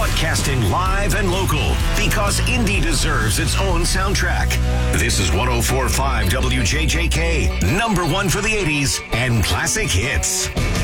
broadcasting live and local because indie deserves its own soundtrack. This is 104.5 WJJK, number one for the 80s and classic hits.